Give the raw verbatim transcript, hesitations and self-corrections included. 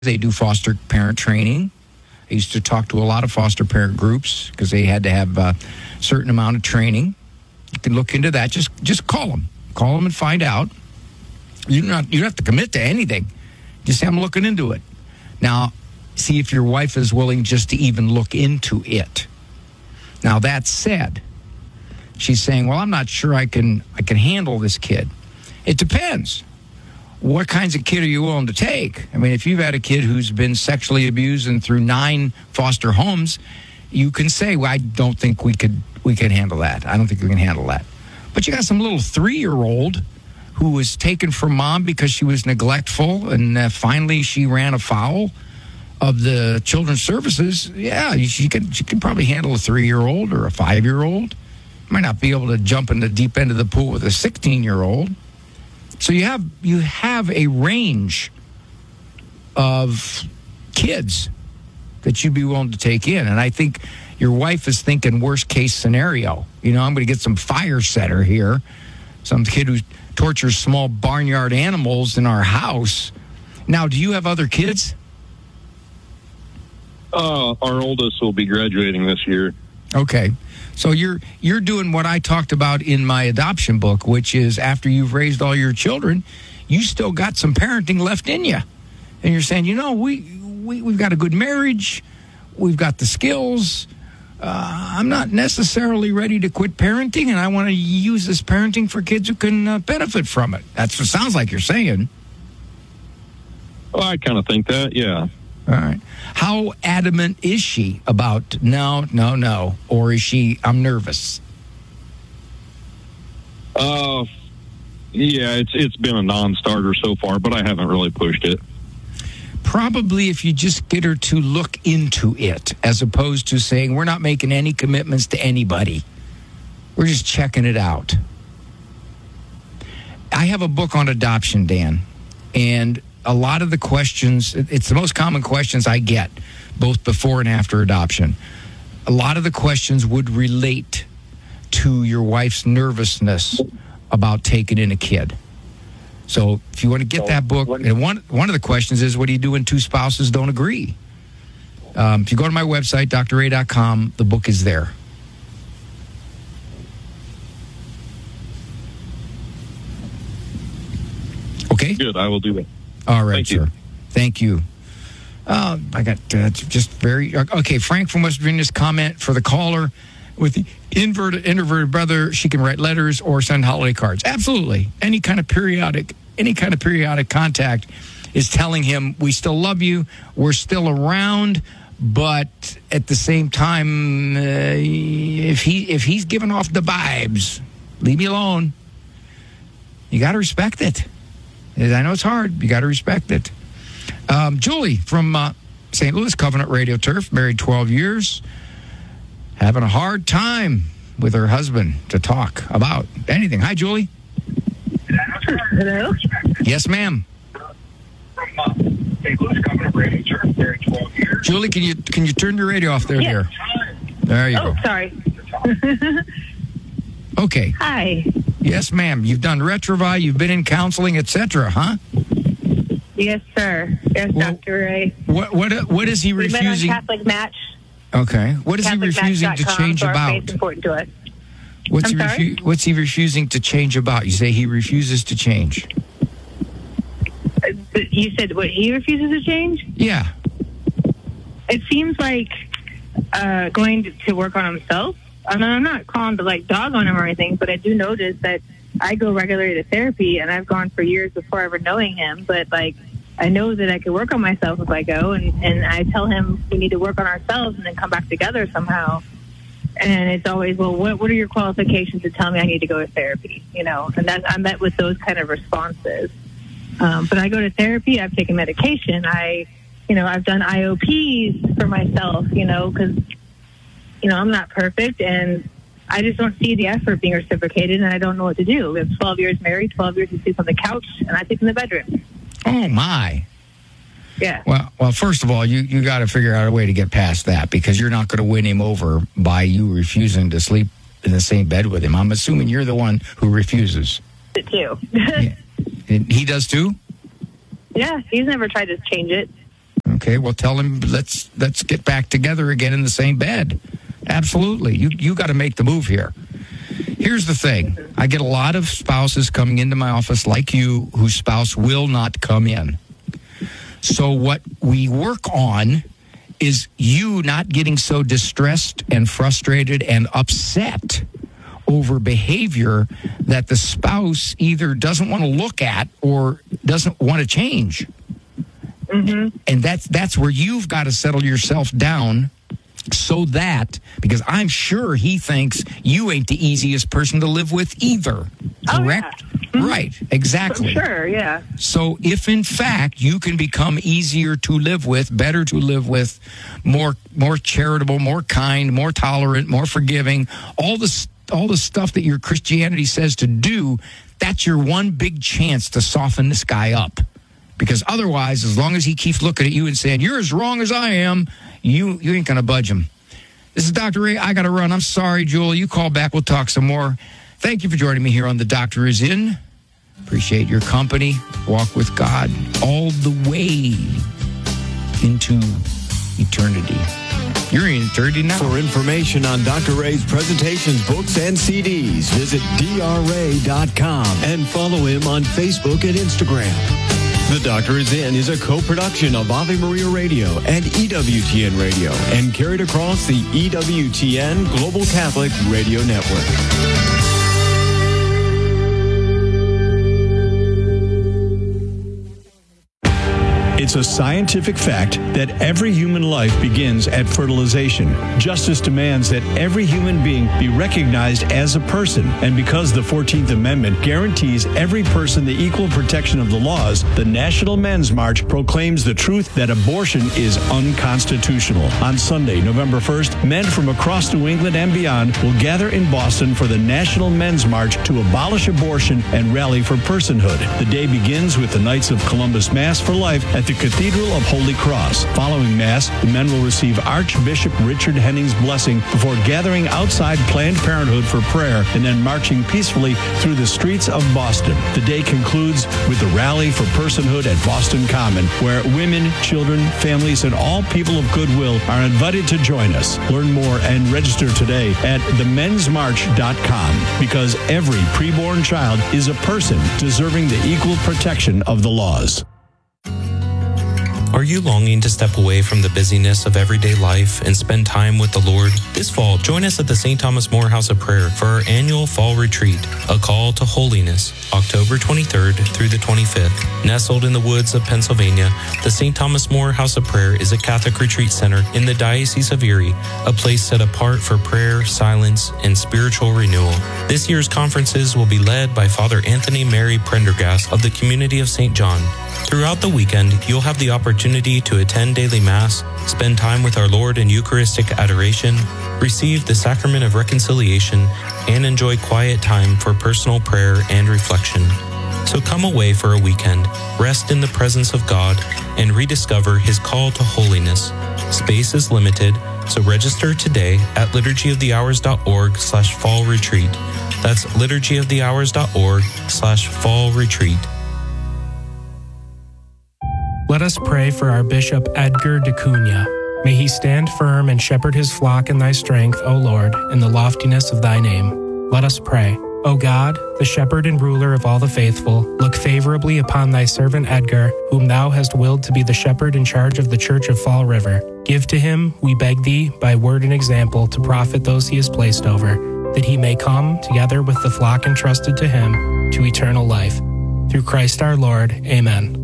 They do foster parent training. I used to talk to a lot of foster parent groups because they had to have a certain amount of training. You can look into that. Just just call them. Call them and find out. You not you don't have to commit to anything. Just say, I'm looking into it. Now, see if your wife is willing just to even look into it. Now, that said, she's saying, well, I'm not sure I can I can handle this kid. It depends. What kinds of kid are you willing to take? I mean, if you've had a kid who's been sexually abused and through nine foster homes, you can say, well, I don't think we could we could handle that. I don't think we can handle that. But you got some little three-year-old who was taken from mom because she was neglectful, and uh, finally she ran afoul of the children's services. Yeah, she could, she could probably handle a three-year-old or a five-year-old. Might not be able to jump in the deep end of the pool with a sixteen-year-old. So you have you have a range of kids that you'd be willing to take in. And I think your wife is thinking worst case scenario. You know, I'm going to get some fire setter here, some kid who tortures small barnyard animals in our house. Now, do you have other kids? Uh, our oldest will be graduating this year. Okay. So you're you're doing what I talked about in my adoption book, which is after you've raised all your children, you still got some parenting left in you. And you're saying, you know, we, we, we've got a good marriage. We've got the skills. Uh, I'm not necessarily ready to quit parenting, and I want to use this parenting for kids who can uh, benefit from it. That's what it sounds like you're saying. Well, I kind of think that, yeah. All right. How adamant is she about no, no, no? Or is she, I'm nervous? Uh, yeah, it's it's been a non-starter so far, but I haven't really pushed it. Probably if you just get her to look into it, as opposed to saying, we're not making any commitments to anybody. We're just checking it out. I have a book on adoption, Dan, and a lot of the questions, it's the most common questions I get, both before and after adoption. A lot of the questions would relate to your wife's nervousness about taking in a kid. So if you want to get that book, and one one of the questions is, what do you do when two spouses don't agree? Um, if you go to my website, D R ray dot com, the book is there. Okay? Good, I will do that. All right, Thank sir. you. Thank you. Uh, I got uh, just very... Okay, Frank from West Virginia's comment for the caller. With the inverted, introverted brother, she can write letters or send holiday cards. Absolutely. Any kind of periodic, any kind of periodic contact is telling him, we still love you, we're still around, but at the same time, uh, if he if he's giving off the vibes, leave me alone. You got to respect it. I know it's hard. You got to respect it. Um, Julie from uh, Saint Louis, Covenant Radio Turf, married twelve years, having a hard time with her husband to talk about anything. Hi, Julie. Hello? Yes, ma'am. From uh, Saint Louis, Covenant Radio Turf, married twelve years. Julie, can you can you turn your radio off there, Yes. dear? There you Oh, go. sorry. Okay. Hi. Yes, ma'am. You've done Retrovi, you've been in counseling, et cetera, huh? Yes, sir. Yes, Well, Doctor Ray. What what what is he We met on refusing? Catholic Match. Okay. What is he Catholic refusing Match to dot com, change so our about? faith's important to us. What's I'm he sorry? refu- What's he refusing to change about? You say he refuses to change. Uh, You said what he refuses to change? Yeah. It seems like uh, going to, to work on himself. I mean, I'm not calling to like dog on him or anything, but I do notice that I go regularly to therapy, and I've gone for years before ever knowing him. But like, I know that I could work on myself if I go, and and I tell him we need to work on ourselves and then come back together somehow. And it's always, well, what what are your qualifications to tell me I need to go to therapy? You know, and that I'm met with those kind of responses. Um, but I go to therapy. I've taken medication. I, you know, I've done I O Ps for myself. You know, because you know I'm not perfect, and I just don't see the effort being reciprocated, and I don't know what to do. We have twelve years married, twelve years he sleeps on the couch, and I sleep in the bedroom. Oh my. Yeah. Well, well. First of all, you, you got to figure out a way to get past that, because you're not going to win him over by you refusing to sleep in the same bed with him. I'm assuming you're the one who refuses. It too. Yeah. He does too? Yeah, he's never tried to change it. Okay, well, tell him let's let's get back together again in the same bed. Absolutely. You you got to make the move here. Here's the thing. I get a lot of spouses coming into my office like you whose spouse will not come in. So what we work on is you not getting so distressed and frustrated and upset over behavior that the spouse either doesn't want to look at or doesn't want to change. Mm-hmm. And that's that's where you've got to settle yourself down so that, because I'm sure he thinks you ain't the easiest person to live with either. Correct? Oh, yeah. Mm-hmm. Right, exactly. Sure, yeah. So if in fact you can become easier to live with, better to live with, more more charitable, more kind, more tolerant, more forgiving, all the all the stuff that your Christianity says to do, that's your one big chance to soften this guy up. Because otherwise, as long as he keeps looking at you and saying, you're as wrong as I am, you you ain't going to budge him. This is Doctor Ray. I got to run. I'm sorry, Jewel. You call back. We'll talk some more. Thank you for joining me here on The Doctor Is In. Appreciate your company. Walk with God all the way into eternity. You're in eternity now. For information on Doctor Ray's presentations, books, and C Ds, visit D R ray dot com and follow him on Facebook and Instagram. The Doctor Is In is a co-production of Ave Maria Radio and E W T N Radio and carried across the E W T N Global Catholic Radio Network. It's a scientific fact that every human life begins at fertilization. Justice demands that every human being be recognized as a person. And because the fourteenth Amendment guarantees every person the equal protection of the laws, the National Men's March proclaims the truth that abortion is unconstitutional. On Sunday, November first, men from across New England and beyond will gather in Boston for the National Men's March to abolish abortion and rally for personhood. The day begins with the Knights of Columbus Mass for Life at the Cathedral of Holy Cross. Following Mass, the men will receive Archbishop Richard Henning's blessing before gathering outside Planned Parenthood for prayer and then marching peacefully through the streets of Boston. The day concludes with the Rally for Personhood at Boston Common, where women, children, families, and all people of goodwill are invited to join us. Learn more and register today at the men's march dot com, because every preborn child is a person deserving the equal protection of the laws. Are you longing to step away from the busyness of everyday life and spend time with the Lord? This fall, join us at the Saint Thomas More House of Prayer for our annual Fall Retreat, A Call to Holiness, October twenty-third through the twenty-fifth. Nestled in the woods of Pennsylvania, the Saint Thomas More House of Prayer is a Catholic retreat center in the Diocese of Erie, a place set apart for prayer, silence, and spiritual renewal. This year's conferences will be led by Father Anthony Mary Prendergast of the Community of Saint John. Throughout the weekend, you'll have the opportunity to attend daily Mass, spend time with our Lord in Eucharistic adoration, receive the Sacrament of Reconciliation, and enjoy quiet time for personal prayer and reflection. So come away for a weekend, rest in the presence of God, and rediscover His call to holiness. Space is limited, so register today at liturgy of the hours dot org slash fall retreat. That's liturgy of the hours dot org slash fall retreat. Let us pray for our Bishop Edgar de Cunha. May he stand firm and shepherd his flock in thy strength, O Lord, in the loftiness of thy name. Let us pray. O God, the shepherd and ruler of all the faithful, look favorably upon thy servant Edgar, whom thou hast willed to be the shepherd in charge of the Church of Fall River. Give to him, we beg thee, by word and example, to profit those he has placed over, that he may come, together with the flock entrusted to him, to eternal life. Through Christ our Lord. Amen.